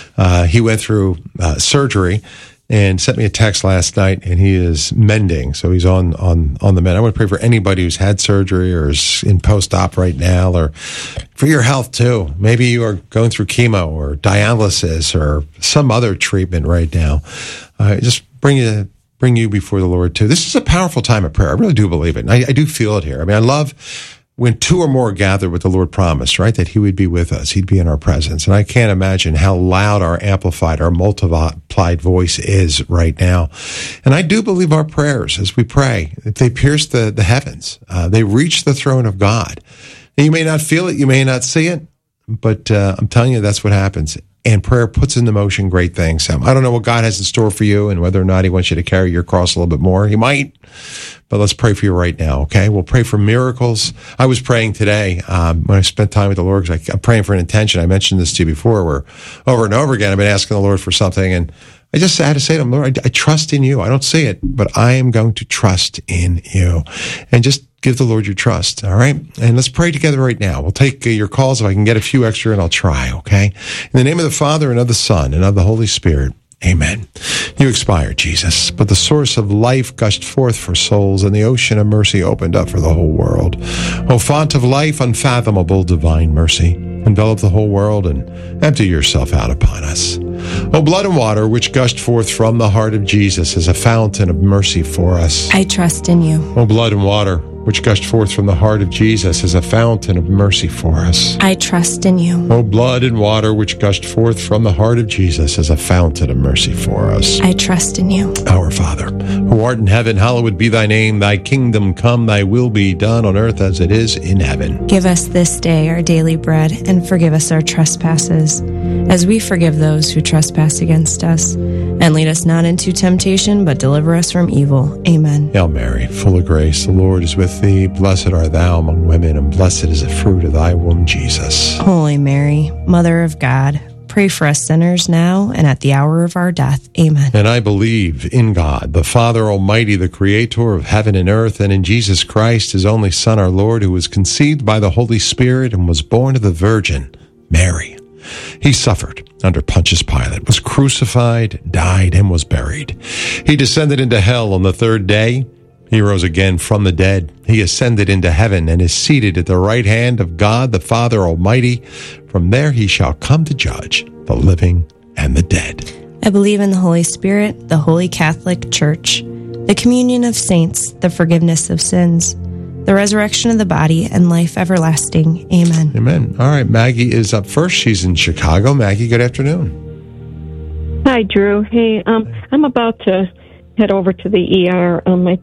He went through surgery and sent me a text last night, and he is mending, so he's on the mend. I want to pray for anybody who's had surgery or is in post-op right now, or for your health too. Maybe you are going through chemo or dialysis or some other treatment right now. Just bring you before the Lord too. This is a powerful time of prayer. I really do believe it, and I do feel it here. I mean, I love when two or more gather what the Lord promised, right? That he would be with us. He'd be in our presence. And I can't imagine how loud our amplified, our multiplied voice is right now. And I do believe our prayers as we pray, that they pierce the heavens. They reach the throne of God. And you may not feel it. You may not see it. But I'm telling you, that's what happens. And prayer puts into motion great things. I don't know what God has in store for you and whether or not he wants you to carry your cross a little bit more. He might. But let's pray for you right now, okay? We'll pray for miracles. I was praying today when I spent time with the Lord, because I'm praying for an intention. I mentioned this to you before, where over and over again I've been asking the Lord for something, and I just had to say to him, Lord, I trust in you. I don't see it, but I am going to trust in you. And just give the Lord your trust, all right? And let's pray together right now. We'll take your calls if I can get a few extra, and I'll try, okay? In the name of the Father, and of the Son, and of the Holy Spirit, amen. You expired, Jesus, but the source of life gushed forth for souls, and the ocean of mercy opened up for the whole world. O font of life, unfathomable divine mercy, envelop the whole world and empty yourself out upon us. O blood and water, which gushed forth from the heart of Jesus as a fountain of mercy for us. I trust in you. O blood and water, which gushed forth from the heart of Jesus as a fountain of mercy for us. I trust in you. O blood and water, which gushed forth from the heart of Jesus as a fountain of mercy for us. I trust in you. Our Father, who art in heaven, hallowed be thy name. Thy kingdom come, thy will be done on earth as it is in heaven. Give us this day our daily bread, and forgive us our trespasses, as we forgive those who trespass against us. And lead us not into temptation, but deliver us from evil. Amen. Hail Mary, full of grace, the Lord is with thee. Blessed art thou among women, and blessed is the fruit of thy womb, Jesus. Holy Mary, Mother of God, pray for us sinners now and at the hour of our death. Amen. And I believe in God, the Father Almighty, the Creator of heaven and earth, and in Jesus Christ, his only Son, our Lord, who was conceived by the Holy Spirit and was born of the Virgin Mary. He suffered under Pontius Pilate, was crucified, died, and was buried. He descended into hell on the third day. He rose again from the dead. He ascended into heaven and is seated at the right hand of God, the Father Almighty. From there he shall come to judge the living and the dead. I believe in the Holy Spirit, the Holy Catholic Church, the communion of saints, the forgiveness of sins, the resurrection of the body, and life everlasting. Amen. Amen. All right, Maggie is up first. She's in Chicago. Maggie, good afternoon. Hi, Drew. Hey, I'm about to head over to the ER. My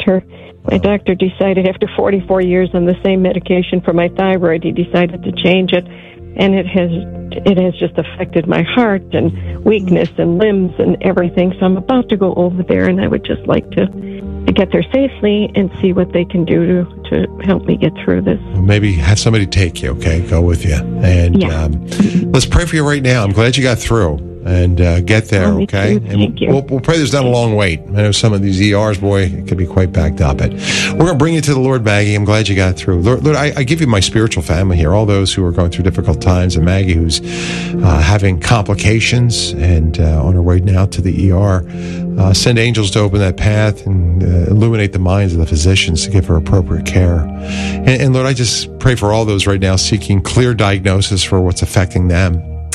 doctor decided after 44 years on the same medication for my thyroid, he decided to change it, and it has just affected my heart and weakness and limbs and everything. So I'm about to go over there, and I would just like to get there safely and see what they can do to help me get through this. Maybe have somebody take you, okay? Go with you. And let's pray for you right now. I'm glad you got through. And get there, okay? And we'll pray there's not a long wait. I know some of these ERs, boy, it could be quite backed up. But we're going to bring you to the Lord, Maggie. I'm glad you got through. Lord, I give you my spiritual family here, all those who are going through difficult times, and Maggie, who's having complications and on her way now to the ER. Send angels to open that path and illuminate the minds of the physicians to give her appropriate care. And Lord, I just pray for all those right now seeking clear diagnosis for what's affecting them.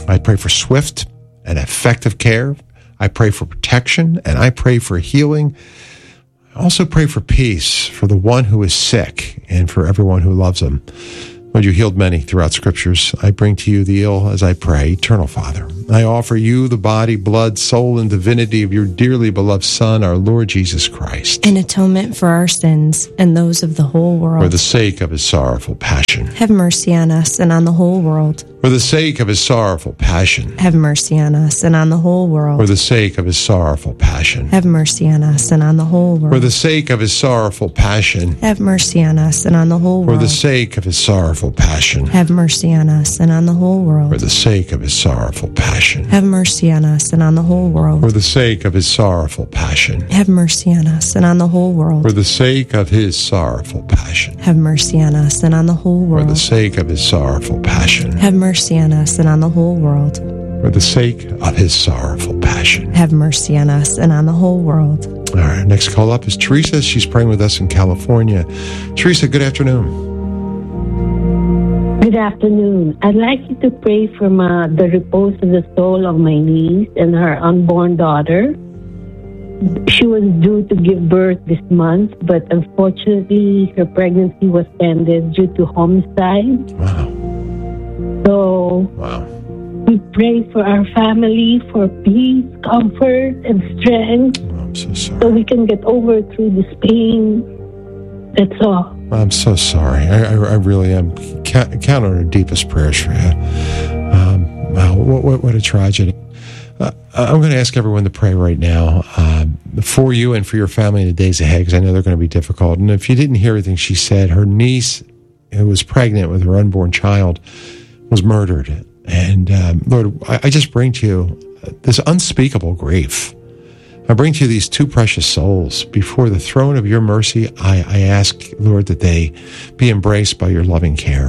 I pray for swift and effective care. I pray for protection, and I pray for healing. I also pray for peace for the one who is sick and for everyone who loves him. Lord, you healed many throughout Scriptures. I bring to you the ill as I pray. Eternal Father, I offer you the body, blood, soul, and divinity of your dearly beloved Son, our Lord Jesus Christ. In atonement for our sins and those of the whole world. For the sake of his sorrowful passion. Have mercy on us and on the whole world. For the sake of his sorrowful passion. Have mercy on us and on the whole world. For the sake of his sorrowful passion. Have mercy on us and on the whole world. For the sake of his sorrowful passion. Have mercy on us and on the whole world. For the sake of his sorrowful passion. Have mercy on us and on the whole world. For the sake of his sorrowful passion. Have mercy on us and on the whole world. For the sake of his sorrowful passion. Have mercy on us and on the whole world. For the sake of his sorrowful passion. Have mercy on us and on the whole world. For the sake of his sorrowful passion. Have mercy on us and on the whole world. For the sake of his sorrowful passion. Have mercy on us and on the whole world. All right, next call up is Teresa. She's praying with us in California. Teresa, good afternoon. Good afternoon. I'd like you to pray for the repose of the soul of my niece and her unborn daughter. She was due to give birth this month, but unfortunately her pregnancy was ended due to homicide. Wow. So we pray for our family for peace, comfort, and strength. I'm so sorry. So we can get over through this pain. That's all. I'm so sorry. I really am. Count on our deepest prayers for you. Wow, what a tragedy. I'm going to ask everyone to pray right now for you and for your family in the days ahead, because I know they're going to be difficult. And if you didn't hear everything she said, her niece, who was pregnant with her unborn child, was murdered. And Lord, I just bring to you this unspeakable grief. I bring to you these two precious souls before the throne of your mercy. I ask, Lord, that they be embraced by your loving care.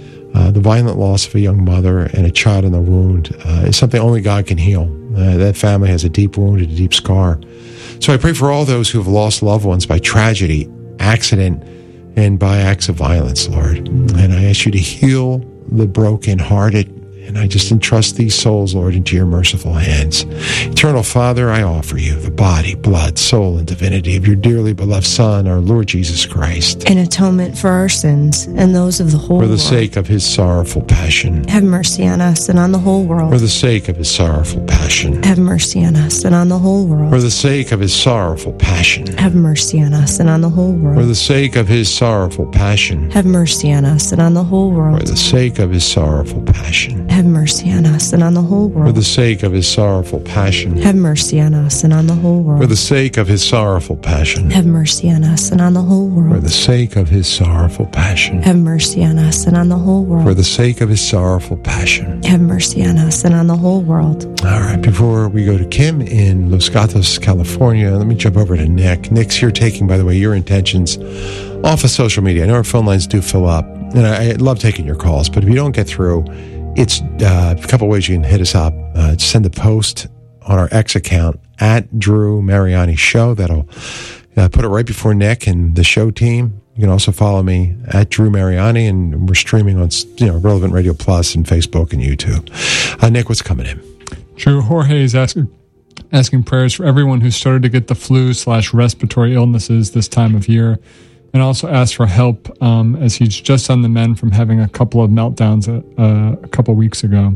The violent loss of a young mother and a child in the wound is something only God can heal. That family has a deep wound and a deep scar. So I pray for all those who have lost loved ones by tragedy, accident, and by acts of violence, Lord. And I ask you to heal the brokenhearted. And I just entrust these souls, Lord, into your merciful hands. Eternal Father, I offer you the body, blood, soul, and divinity of your dearly beloved Son, our Lord Jesus Christ. In atonement for our sins and those of the whole world. For the sake of his sorrowful passion. Have mercy on us and on the whole world. For the sake of his sorrowful passion. Have mercy on us and on the whole world. For the sake of his sorrowful passion. Have mercy on us and on the whole world. For the sake of his sorrowful passion. Have mercy on us and on the whole world. For the sake of his sorrowful passion. Have mercy on us and on the whole world. For the sake of his sorrowful passion. Have mercy on us and on the whole world. For the sake of his sorrowful passion. Have mercy on us and on the whole world. For the sake of his sorrowful passion. Have mercy on us and on the whole world. For the sake of his sorrowful passion. Have mercy on us and on the whole world. All right, before we go to Kim in Los Gatos, California, let me jump over to Nick. Nick's here taking, by the way, your intentions off of social media. I know our phone lines do fill up, and I love taking your calls, but if you don't get through, it's a couple ways you can hit us up. Send a post on our X account at Drew Mariani Show. That'll put it right before Nick and the show team. You can also follow me at Drew Mariani, and we're streaming on Relevant Radio Plus and Facebook and YouTube. Nick, what's coming in? Drew, Jorge is asking prayers for everyone who started to get the flu/respiratory illnesses this time of year, and also asked for help as he's just on the mend from having a couple of meltdowns a couple weeks ago.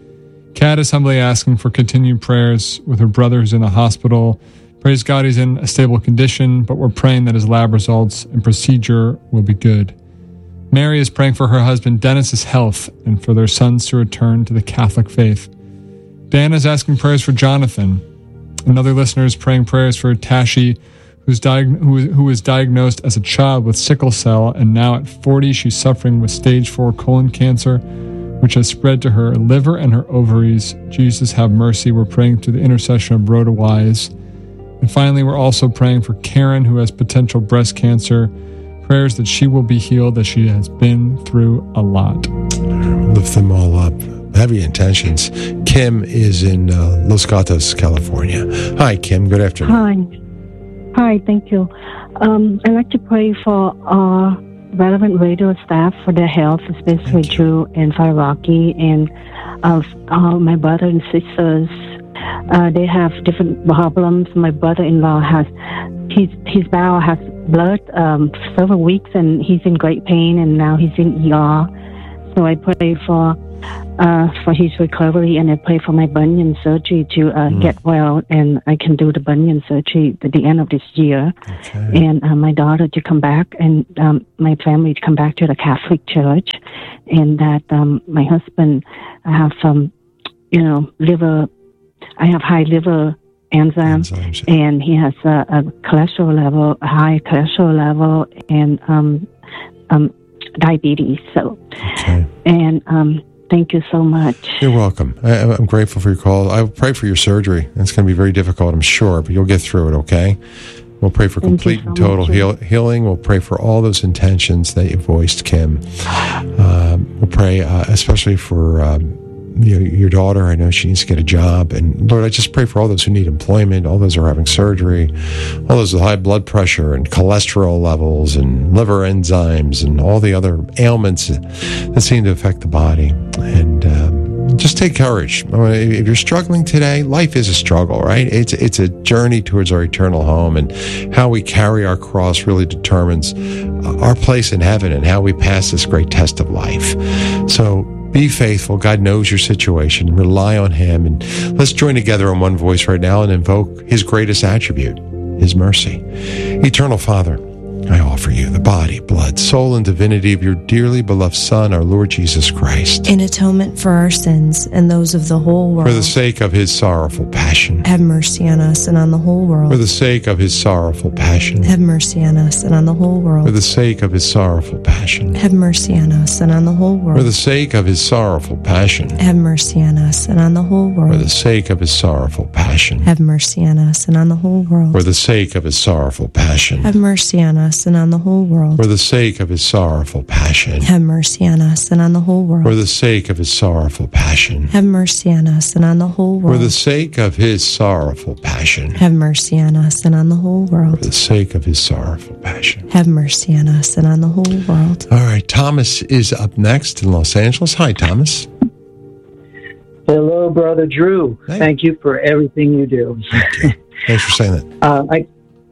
Kat is humbly asking for continued prayers with her brother who's in the hospital. Praise God he's in a stable condition, but we're praying that his lab results and procedure will be good. Mary is praying for her husband Dennis's health and for their sons to return to the Catholic faith. Dan is asking prayers for Jonathan. Another listener is praying prayers for Tashi, who was diagnosed as a child with sickle cell, and now at 40 she's suffering with stage 4 colon cancer, which has spread to her liver and her ovaries. Jesus have mercy. We're praying to the intercession of Rhoda Wise. And finally, we're also praying for Karen, who has potential breast cancer. Prayers that she will be healed, as she has been through a lot. Lift them all up. Heavy intentions. Kim is in Los Gatos, California. Hi, Kim. Good afternoon. Hi, thank you. I'd like to pray for Relevant Radio staff for their help, especially Drew and Father Rocky, and all my brother and sisters. They have different problems. My brother-in-law has his bowel has blood several weeks, and he's in great pain, and now he's in ER. So I pray for his recovery, and I pray for my bunion surgery to get well, and I can do the bunion surgery at the end of this year. Okay. And my daughter to come back, and my family to come back to the Catholic Church, and that my husband have some, liver. I have high liver enzymes, and he has a high cholesterol level, and diabetes. So, and thank you so much. You're welcome. I'm grateful for your call. I pray for your surgery. It's going to be very difficult, I'm sure, but you'll get through it. Okay. We'll pray for complete and total healing. We'll pray for all those intentions that you voiced, Kim. We'll pray especially for your daughter. I know she needs to get a job. And Lord, I just pray for all those who need employment, all those who are having surgery, all those with high blood pressure and cholesterol levels and liver enzymes and all the other ailments that seem to affect the body. And just take courage. If you're struggling today, life is a struggle, right? It's a journey towards our eternal home, and how we carry our cross really determines our place in heaven and how we pass this great test of life. So be faithful. God knows your situation. Rely on Him. And let's join together in one voice right now and invoke His greatest attribute, His mercy. Eternal Father, I offer you the body, blood, soul, and divinity of your dearly beloved Son, our Lord Jesus Christ, in atonement for our sins and those of the whole world. For the sake of His sorrowful passion, have mercy on us and on the whole world. For the sake of His sorrowful passion, have mercy on us and on the whole world. For the sake of His sorrowful passion, have mercy on us and on the whole world. For the sake of His sorrowful passion, have mercy on us and on the whole world. For the sake of His sorrowful passion, have mercy on us and on the whole world. For the sake of His sorrowful passion, have mercy on us and on the whole world. For the sake of His sorrowful passion, have mercy on us and on the whole world. For the sake of His sorrowful passion, have mercy on us and on the whole world. For the sake of His sorrowful passion, have mercy on us and on the whole world. For the sake of His sorrowful passion, have mercy on us and on the whole world. All right, Thomas is up next in Los Angeles. Hi, Thomas. Hello, Brother Drew. Hey. Thank you for everything you do. Thank you. Thanks for saying that.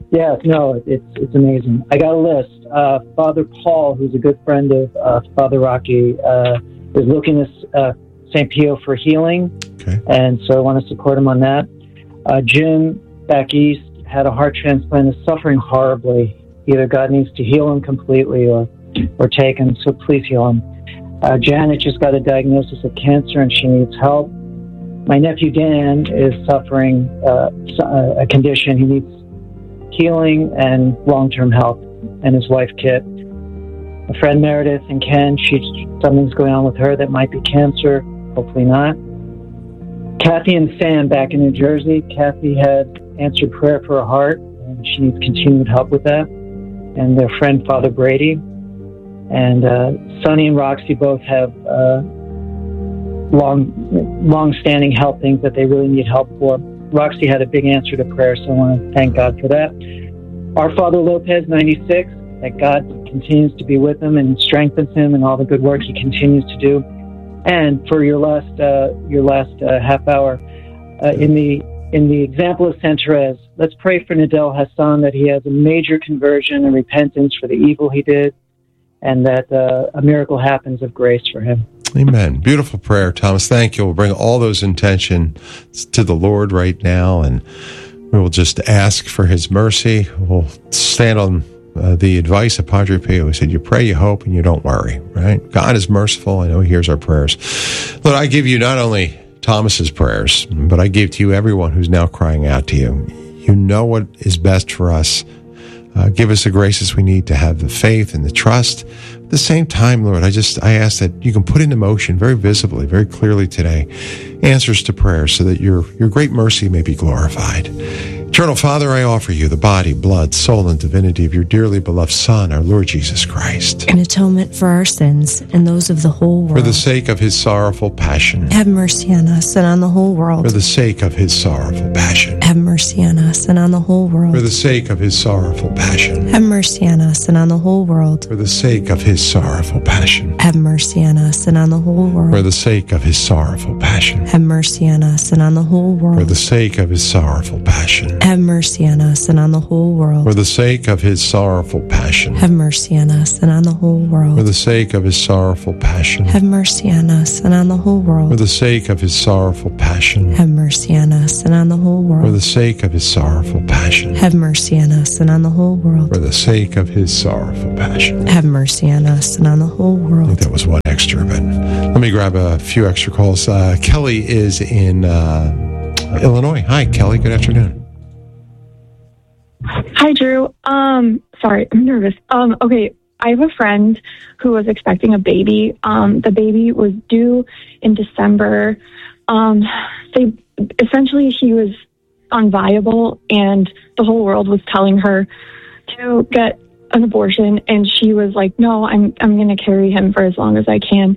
It's amazing. I got a list. Father Paul, who's a good friend of Father Rocky, is looking at St. Pio for healing. Okay. And so I want to support him on that. Jim, back east, had a heart transplant, is suffering horribly. Either God needs to heal him completely or take him, so please heal him. Janet just got a diagnosis of cancer and she needs help. My nephew Dan is suffering a condition. He needs healing and long-term help, and his wife Kit. A friend Meredith and Ken, something's going on with her that might be cancer, hopefully not. Kathy and Sam back in New Jersey. Kathy had answered prayer for her heart, and she needs continued help with that. And their friend Father Brady. And Sonny and Roxy both have long-standing health things that they really need help for. Roxy had a big answer to prayer, so I want to thank God for that. Our Father Lopez, 96, that God continues to be with him and strengthens him and all the good work he continues to do. And for your last half hour, in the example of Saint Therese, let's pray for Nadel Hassan that he has a major conversion and repentance for the evil he did, and that a miracle happens of grace for him. Amen. Beautiful prayer, Thomas. Thank you. We'll bring all those intentions to the Lord right now, and we will just ask for His mercy. We'll stand on the advice of Padre Pio, who said, you pray, you hope, and you don't worry, right? God is merciful. I know He hears our prayers. Lord, I give you not only Thomas's prayers, but I give to you everyone who's now crying out to you. You know what is best for us. Give us the graces we need to have the faith and the trust. At the same time, Lord, I ask that you can put into motion very visibly, very clearly today, answers to prayer so that your great mercy may be glorified. Eternal Father, I offer you the body, blood, soul, and divinity of your dearly beloved Son, our Lord Jesus Christ, in atonement for our sins and those of the whole world. For the sake of His sorrowful passion, have mercy on us and on the whole world. For the sake of His sorrowful passion, have mercy mercy on us and on the whole world. For the sake of his sorrowful passion. Have mercy on us and on the whole world. For the sake of his sorrowful passion. Have mercy on us and on the whole world. For the sake of his sorrowful passion. Have mercy on us and on the whole world. For the sake of his sorrowful passion. Have mercy on us and on the whole world. For the sake of his sorrowful passion. Have mercy on us and on the whole world. For the sake of his sorrowful passion. Have mercy on us and on the whole world. For the sake of his sorrowful passion. Have mercy on us and on the whole world. For the sake of his sorrowful passion. Have mercy on us and on the whole world. For the sake of his sorrowful passion. Have mercy on us and on the whole world. I think that was one extra, but let me grab a few extra calls. Kelly is in Illinois. Hi, Kelly. Good afternoon. Hi, Drew. Sorry, I'm nervous. Okay, I have a friend who was expecting a baby. The baby was due in December. He was unviable, and the whole world was telling her to get an abortion, and she was like, no, I'm going to carry him for as long as I can.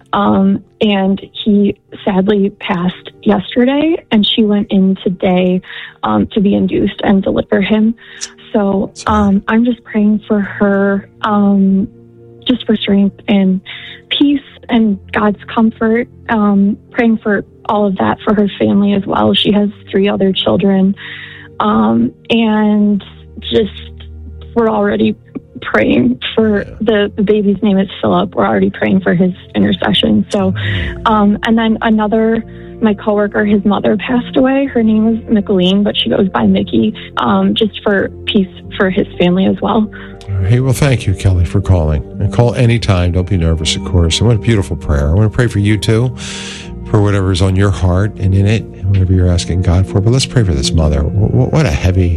And he sadly passed yesterday, and she went in today to be induced and deliver him. So I'm just praying for her, just for strength and peace and God's comfort, praying for all of that for her family as well. She has 3 other children, and just we're already praying for the baby's name is Philip. We're already praying for his intercession. So, and then my coworker, his mother passed away. Her name is Micheline, but she goes by Mickey, just for peace for his family as well. Hey, well, thank you, Kelly, for calling. And call anytime. Don't be nervous, of course. And what a beautiful prayer. I want to pray for you, too, for whatever's on your heart and in it, and whatever you're asking God for. But let's pray for this mother. What a heavy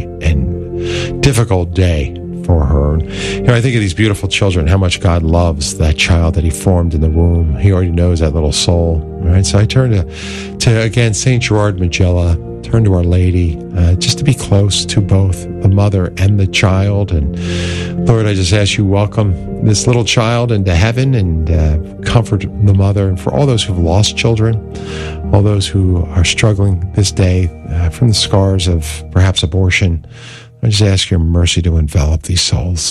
and difficult day for her. I think of these beautiful children, how much God loves that child that he formed in the womb. He already knows that little soul, right? So I turn to again, St. Gerard Magella, turn to Our Lady, just to be close to both the mother and the child. And Lord, I just ask you, welcome this little child into heaven, and comfort the mother. And for all those who've lost children, all those who are struggling this day from the scars of perhaps abortion, I just ask your mercy to envelop these souls.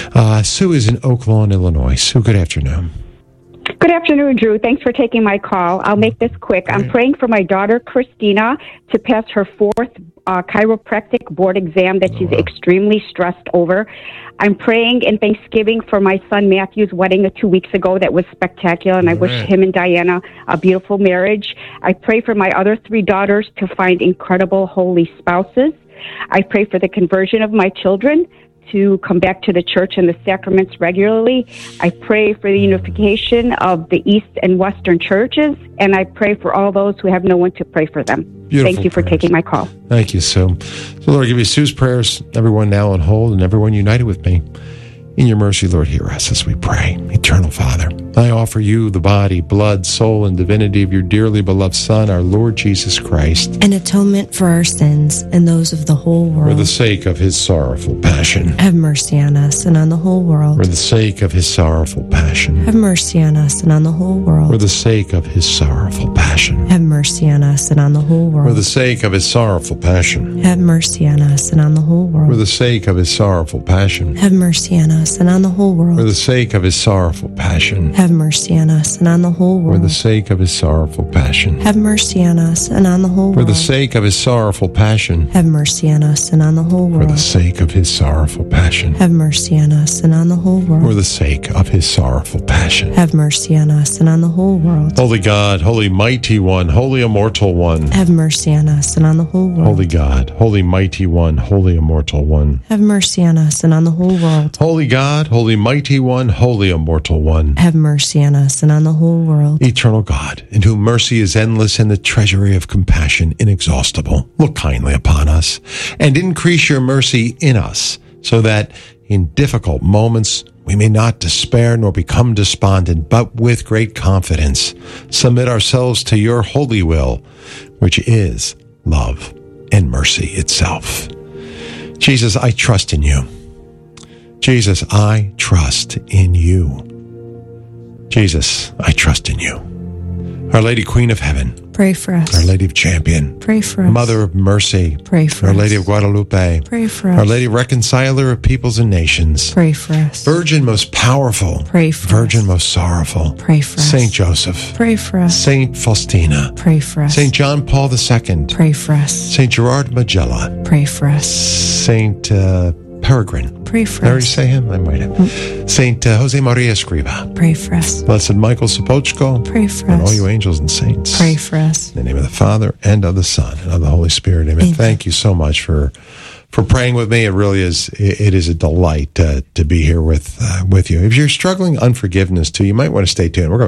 Sue is in Oak Lawn, Illinois. Sue, good afternoon. Good afternoon, Drew. Thanks for taking my call. I'll make this quick. I'm praying for my daughter, Christina, to pass her 4th chiropractic board exam that she's extremely stressed over. I'm praying in Thanksgiving for my son Matthew's wedding 2 weeks ago. That was spectacular, and I wish him and Diana a beautiful marriage. I pray for my other 3 daughters to find incredible holy spouses. I pray for the conversion of my children to come back to the church and the sacraments regularly. I pray for the unification of the East and Western churches, and I pray for all those who have no one to pray for them. Beautiful Thank you for taking my call. Thank you, Sue. So, Lord, I give you Sue's prayers, everyone now on hold, and everyone united with me. In your mercy, Lord, hear us as we pray. Eternal Father, I offer you the body, blood, soul, and divinity of your dearly beloved Son, our Lord Jesus Christ, an atonement for our sins and those of the whole world. For the sake of his sorrowful passion. Have mercy on us and on the whole world. For the sake of his sorrowful passion. Have mercy on us and on the whole world. For the sake of his sorrowful passion. Have mercy on us and on the whole world. For the sake of his sorrowful passion. Have mercy on us and on the whole world. For the sake of his sorrowful passion. Have mercy on us and on the whole world. For the sake of his sorrowful passion. Have mercy on us and on the whole world. For the sake of his sorrowful passion. Have mercy on us and on the whole world. For the sake of his sorrowful passion. Have mercy on us and on the whole world. For the sake of his sorrowful passion. Have mercy on us and on the whole world. For the sake of his sorrowful passion. Have mercy on us and on the whole world. Holy God, holy mighty one, holy immortal one. Have mercy on us and on the whole world. Holy God, holy mighty one, holy immortal one. Have mercy on us and on the whole world. Holy God, holy mighty one, holy immortal one. Have mercy on us and on the whole world. Eternal God, in whom mercy is endless and the treasury of compassion inexhaustible, look kindly upon us and increase your mercy in us, so that in difficult moments we may not despair nor become despondent, but with great confidence submit ourselves to your holy will, which is love and mercy itself. Jesus, I trust in you. Jesus, I trust in you. Jesus, I trust in you. Our Lady Queen of Heaven, Pray for us. Our Lady of Champion, Pray for us. Mother of Mercy, Pray for Our us. Lady of Guadalupe, Pray for us. Our Lady Reconciler of Peoples and Nations, Pray for us. Virgin most powerful, Pray for Virgin most sorrowful, Pray for us. Saint Joseph, Pray for us. Saint Faustina, Pray for us. Saint John Paul II, Pray for us. Saint Gerard Magella, Pray for us. Saint Peregrine. Pray for Did I already us. say him? I might have. Saint Jose Maria Escriva. Pray for us. Blessed Michael Sapochko. Pray for and us. all you angels and saints. Pray for us. In the name of the Father, and of the Son, and of the Holy Spirit. Amen. Amen. Thank you so much for praying with me. It really is. It is a delight to be here with you. If you're struggling unforgiveness too, you might want to stay tuned. We're going to